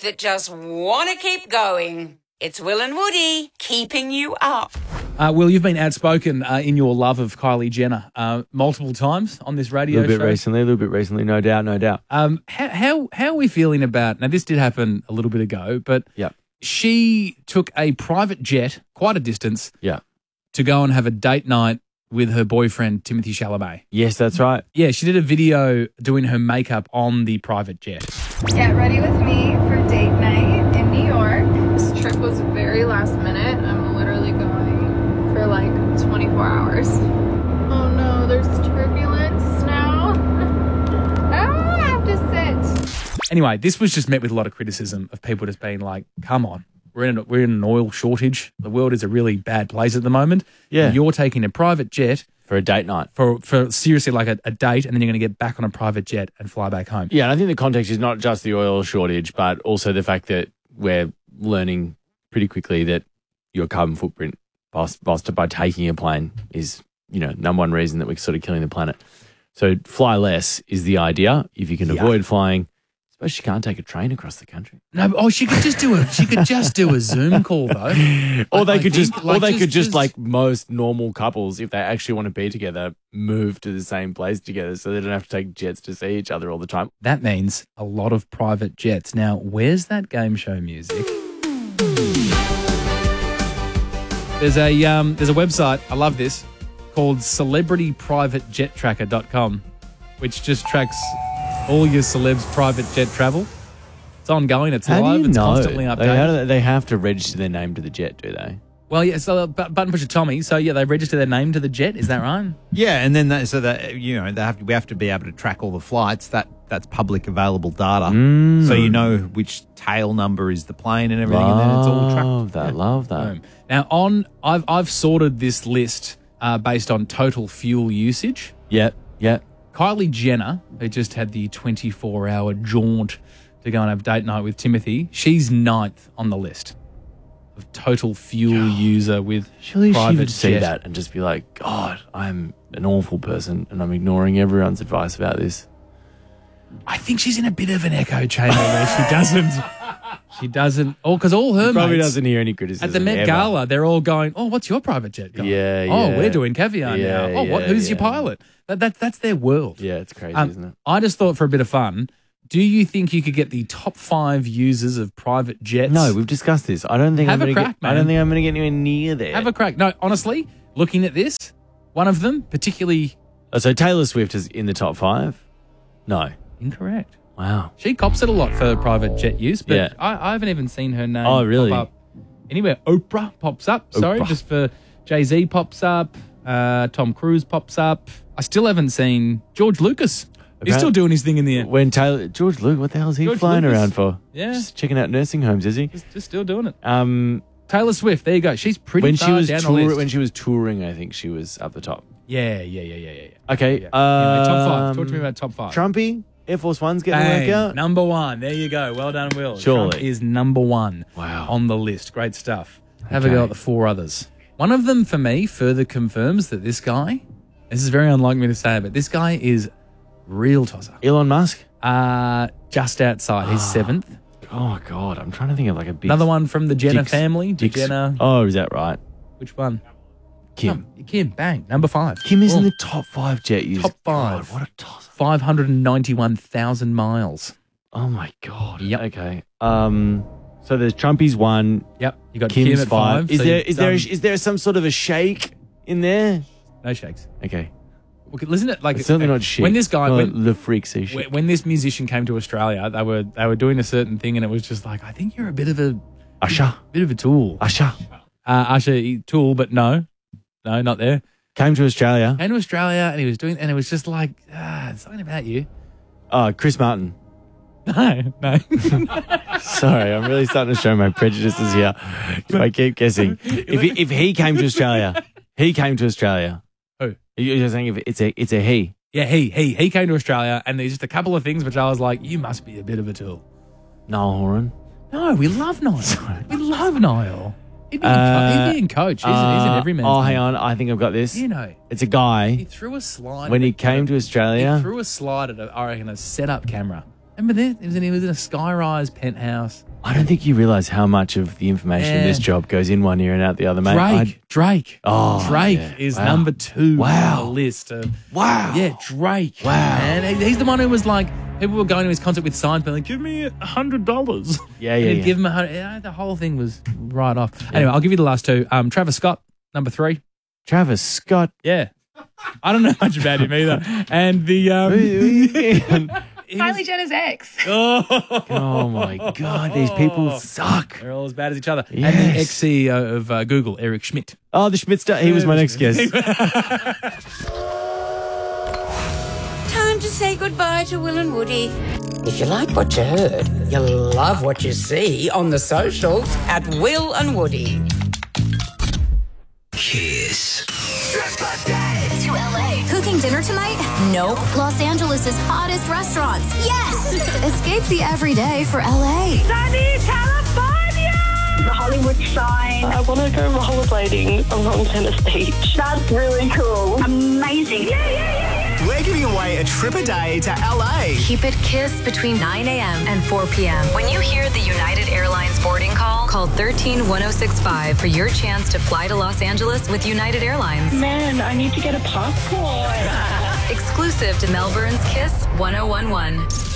that just want to keep going. It's Will and Woody keeping you up. Will, you've been outspoken in your love of Kylie Jenner multiple times on this radio show. A little bit recently, no doubt. How are we feeling about, now this did happen a little bit ago, but Yep. she took a private jet, quite a distance, Yeah. to go and have a date night with her boyfriend, Timothée Chalamet. Yes, that's right. Yeah, she did a video doing her makeup on the private jet. Get ready with me for date night in New York. This trip was very last minute. I'm literally going for like 24 hours. Oh no, there's turbulence now. Oh, I have to sit. Anyway, this was just met with a lot of criticism of people just being like, come on, we're in an oil shortage. The world is a really bad place at the moment. Yeah. And you're taking a private jet For a date night. for seriously like a date, and then you're going to get back on a private jet and fly back home. Yeah, and I think the context is not just the oil shortage, but also the fact that we're learning pretty quickly that your carbon footprint by taking a plane is, number one reason that we're sort of killing the planet. So fly less is the idea. If you can avoid flying, I suppose she can't take a train across the country. No, she could just do a Zoom call though. Or they I could think, just like most normal couples, if they actually want to be together, move to the same place together so they don't have to take jets to see each other all the time. That means a lot of private jets. Now, where's that game show music? There's a website, I love this, called celebrityprivatejettracker.com, which just tracks all your celebs' private jet travel. It's ongoing, it's live, it's constantly updated. They have to register their name to the jet, do they? Well, yeah, so button pusher Tommy, so yeah, they register their name to the jet, is that right? Yeah, and then we have to be able to track all the flights. That's public available data, so you know which tail number is the plane and everything, and then it's all tracked. Love that. Boom. Now, I've sorted this list based on total fuel usage. Yeah. Kylie Jenner, who just had the 24-hour jaunt to go and have date night with Timothy, she's 9th on the list of total fuel user with Surely private she would see jet. that and just be like, God, I'm an awful person and I'm ignoring everyone's advice about this. I think she's in a bit of an echo chamber where she doesn't. She doesn't. Oh, because all her Probably mates doesn't hear any criticism. at the Met ever. Gala, they're all going, "Oh, what's your private jet going? Yeah, Oh, yeah. we're doing caviar Yeah, now. Oh, what? yeah, Who's your yeah. pilot? That's their world. Yeah, it's crazy, isn't it? I just thought for a bit of fun. Do you think you could get the top 5 users of private jets? No, we've discussed this. I don't think Have I'm a going to crack, get. I man. don't think I'm going to get anywhere near there. Have a crack. No, honestly, looking at this, one of them particularly So Taylor Swift is in the top 5? No. incorrect. Wow. She cops it a lot for private jet use, but Yeah. I haven't even seen her name Oh, really? pop up anywhere. Oprah pops up. Sorry, Oprah. just for Jay-Z pops up. Tom Cruise pops up. I still haven't seen George Lucas. He's still doing his thing in the air. When George Lucas, what the hell is he George flying Lucas. around for? Yeah. Just checking out nursing homes, is he? Just still doing it. Um, Taylor Swift, there you go. She's pretty when far she was down the list. when she was touring, I think she was up the top. Yeah. Okay. Anyway, top 5. Talk to me about top 5. Trumpy, Air Force One's getting a Bang, workout. number 1. There you go. Well done, Will. Surely. Trump is number 1 Wow. on the list. Great stuff. Have a Okay. go at the 4 others. One of them, for me, further confirms that this guy, this is very unlike me to say, but this guy is real tosser. Elon Musk. Just outside. He's 7th. Oh God, I'm trying to think of like a big. Another one from the Jenner Dix- family. Dix- Jenner. Oh, is that right? Which one? Kim. Oh, Kim. Bang. Number 5. Kim is in Oh, the top 5 jet users. Top 5. God, what a toss. 591,000 miles. Oh my God. Yep. Okay. So there's Trumpy's 1. Yep. You got Kim's Kim at 5. Is so there you've is there done- is there some sort of a shake in there? no shakes? Okay. Well, listen, it like It's certainly not shit. when this guy Not when, the freak see shit. when this musician came to Australia, they were doing a certain thing, and it was just like, I think you're a bit of a Usher. tool. Usher Usher tool, but no, not there. came to Australia. Came to Australia, and he was doing, and it was just like, it's something about you. Chris Martin. No. Sorry, I'm really starting to show my prejudices here. If I keep guessing, if he came to Australia, Who? You're saying if it's a he. Yeah, he came to Australia, and there's just a couple of things which I was like, you must be a bit of a tool. Noel Horan. No, we love Niall. We love Niall. He'd be in coach. He's an everyman. Oh, hang on. I think I've got this. You know, It's a he guy. threw a slide When at he a- came to He Australia. threw a slide at, I reckon, a setup camera. Remember that? He was in a sky-rise penthouse. I don't think you realise how much of the information in this job goes in one ear and out the other, mate. Drake Yeah. is Wow. number 2 Wow. on the list. Wow. Yeah, Drake. Wow. And he's the one who was like, people were going to his concert with signs, being like, give me $100. Yeah, And yeah, he'd yeah. give him $100. Yeah, the whole thing was right off. Anyway, I'll give you the last 2. Travis Scott, number 3. Travis Scott. Yeah. I don't know much about him either. And the Kylie Jenner's ex. Oh my God, these people suck. They're all as bad as each other. Yes. And the ex-CEO of Google, Eric Schmidt. Oh, the Schmidt star. He was my next guest. Time to say goodbye to Will and Woody. If you like what you heard, you'll love what you see on the socials at Will and Woody. Kiss. To LA. Cooking dinner tonight? Nope. Los Angeles' hottest restaurants? Yes! Escape the everyday for LA. Sunny California! The Hollywood sign. I want to go rollerblading along Venice Beach. That's really cool. Amazing. We're giving away a trip a day to LA. Keep it Kiss between 9 a.m. and 4 p.m. When you hear the United Airlines boarding call, call 131065 for your chance to fly to Los Angeles with United Airlines. Man, I need to get a passport. Exclusive to Melbourne's Kiss 1011.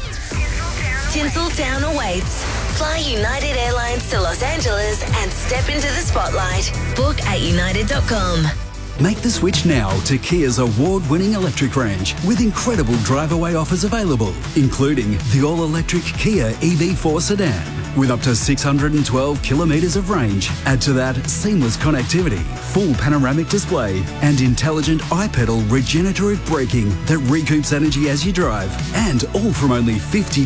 Tinseltown awaits. Fly United Airlines to Los Angeles and step into the spotlight. Book at united.com. Make the switch now to Kia's award-winning electric range with incredible drive-away offers available, including the all-electric Kia EV4 sedan with up to 612 kilometres of range. Add to that seamless connectivity, full panoramic display and intelligent iPedal regenerative braking that recoups energy as you drive, and all from only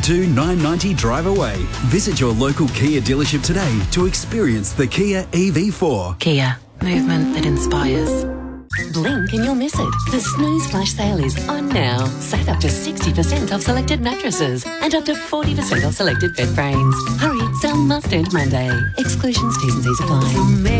$52,990 drive away. Visit your local Kia dealership today to experience the Kia EV4. Kia, movement that inspires. Blink and you'll miss it. The Snooze Flash Sale is on now. Save up to 60% off selected mattresses and up to 40% off selected bed frames. Hurry, sale must end Monday. Exclusions, T's and C's apply.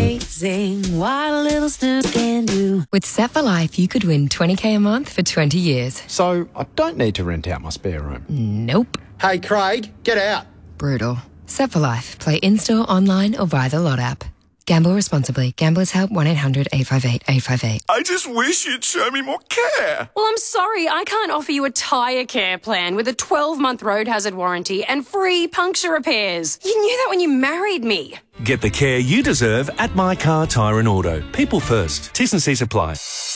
Amazing what a little snooze can do. With Set for Life, you could win $20,000 a month for 20 years. So I don't need to rent out my spare room. Nope. Hey, Craig, get out. Brutal. Set for Life. Play in-store, online or via the Lot app. Gamble responsibly. Gamblers Help 1-800-858-858. I just wish you'd show me more care. Well, I'm sorry, I can't offer you a tyre care plan with a 12-month road hazard warranty and free puncture repairs. You knew that when you married me. Get the care you deserve at My Car Tyre and Auto. People first. T's and C's apply.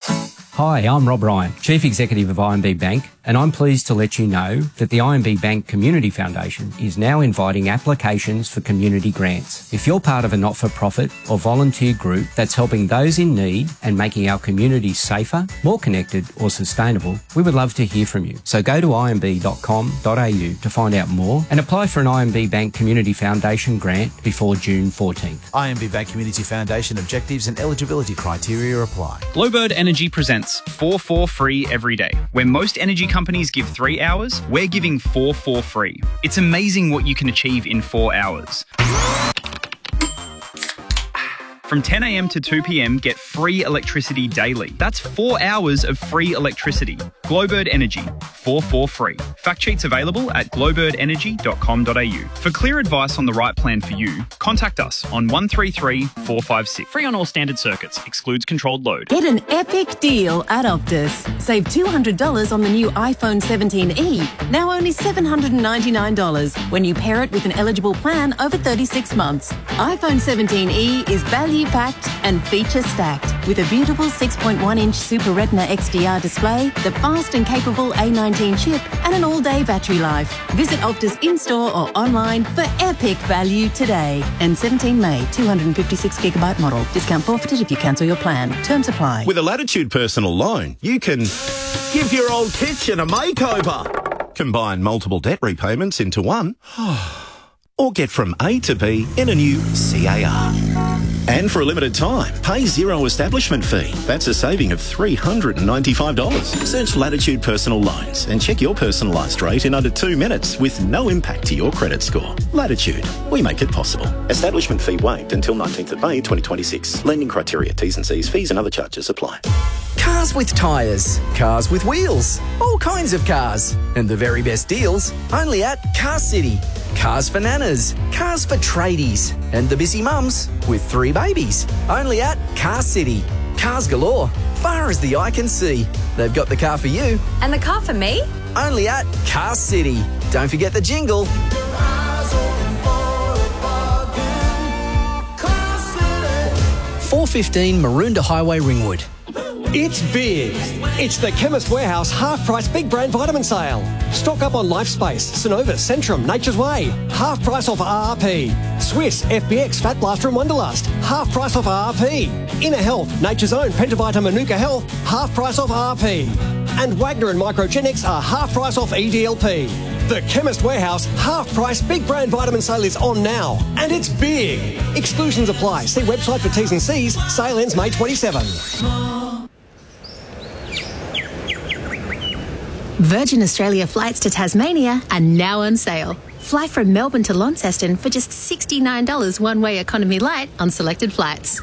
Hi, I'm Rob Ryan, Chief Executive of IMB Bank, and I'm pleased to let you know that the IMB Bank Community Foundation is now inviting applications for community grants. If you're part of a not-for-profit or volunteer group that's helping those in need and making our communities safer, more connected or sustainable, we would love to hear from you. So go to imb.com.au to find out more and apply for an IMB Bank Community Foundation grant before June 14th. IMB Bank Community Foundation objectives and eligibility criteria apply. Glowbird Energy presents 4 for free every day. Where most energy companies give 3 hours, we're giving 4 for free. It's amazing what you can achieve in 4 hours. From 10 a.m. to 2 p.m, get free electricity daily. That's 4 hours of free electricity. Glowbird Energy, 4 for free. Fact sheets available at glowbirdenergy.com.au. For clear advice on the right plan for you, contact us on 133 456. Free on all standard circuits. Excludes controlled load. Get an epic deal at Optus. Save $200 on the new iPhone 17e, now only $799 when you pair it with an eligible plan over 36 months. iPhone 17e is value-packed and feature-stacked with a beautiful 6.1-inch Super Retina XDR display, the fast and capable A19 chip, and an all-day battery life. Visit Optus in-store or online for epic value today. And 17 May, 256GB model. Discount forfeited if you cancel your plan. Terms apply. With a Latitude personal loan, you can give your old kitchen a makeover, combine multiple debt repayments into one, or get from A to B in a new CAR. And for a limited time, pay zero establishment fee. That's a saving of $395. Search Latitude Personal Loans and check your personalised rate in under 2 minutes with no impact to your credit score. Latitude, we make it possible. Establishment fee waived until 19th of May 2026. Lending criteria, T's and C's, fees and other charges apply. Cars with tyres, cars with wheels, all kinds of cars. And the very best deals, only at Car City. Cars for nanas, cars for tradies, and the busy mums with 3 babies. Only at Car City. Cars galore, far as the eye can see. They've got the car for you. And the car for me? Only at Car City. Don't forget the jingle. 415 Maroondah Highway, Ringwood. It's big. It's the Chemist Warehouse half-price big brand vitamin sale. Stock up on LifeSpace, Synovus, Centrum, Nature's Way. Half price off RRP. Swiss, FBX, Fat Blaster and Wonderlust. Half price off RRP. Inner Health, Nature's Own, Pentavita Manuka Health. Half price off RRP. And Wagner and Microgenics are half price off EDLP. The Chemist Warehouse half-price big brand vitamin sale is on now. And it's big. Exclusions apply. See website for T's and C's. Sale ends May 27. Virgin Australia flights to Tasmania are now on sale. Fly from Melbourne to Launceston for just $69 one-way economy light on selected flights.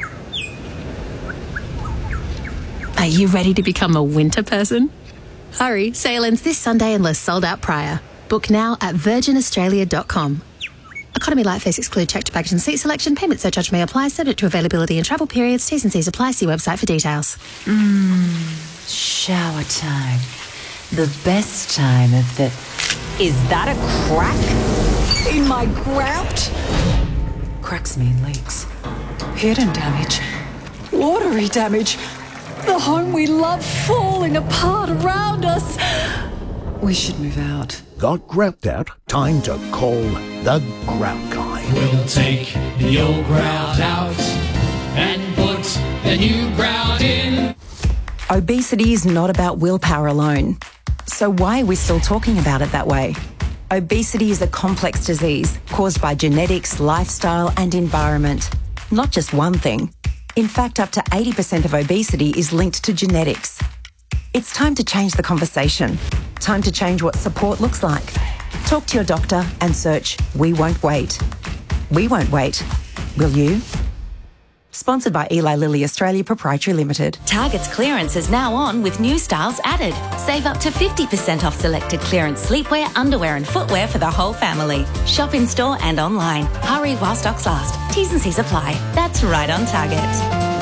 Are you ready to become a winter person? Hurry, sale ends this Sunday unless sold out prior. Book now at virginaustralia.com. Economy light fares exclude checked baggage and seat selection. Payment surcharge may apply, subject to availability and travel periods. T's and C's apply. See website for details. Shower time. The best time of the... Is that a crack in my grout? Cracks mean leaks. Hidden damage. Watery damage. The home we love falling apart around us. We should move out. Got grout out? Time to call the Grout Guy. We'll take the old grout out and put the new grout in. Obesity is not about willpower alone. So why are we still talking about it that way? Obesity is a complex disease caused by genetics, lifestyle and environment. Not just one thing. In fact, up to 80% of obesity is linked to genetics. It's time to change the conversation. Time to change what support looks like. Talk to your doctor and search We Won't Wait. We won't wait. Will you? Sponsored by Eli Lilly Australia Proprietary Limited. Target's clearance is now on with new styles added. Save up to 50% off selected clearance sleepwear, underwear and footwear for the whole family. Shop in store and online. Hurry while stocks last. T's and C's apply. That's right on Target.